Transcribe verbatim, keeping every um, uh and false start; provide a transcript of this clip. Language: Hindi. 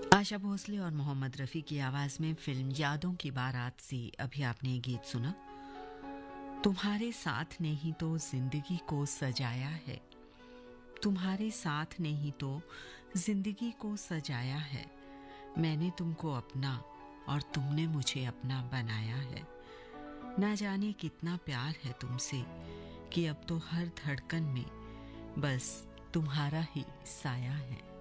आशा भोसले और मोहम्मद रफ़ी की आवाज में फिल्म यादों की बारात से अभी आपने ये गीत सुना। तुम्हारे साथ ने ही तो जिंदगी को सजाया है, तुम्हारे साथ ने ही तो जिंदगी को सजाया है। मैंने तुमको अपना और तुमने मुझे अपना बनाया है। ना जाने कितना प्यार है तुमसे कि अब तो हर धड़कन में बस तुम्हारा ही साया है।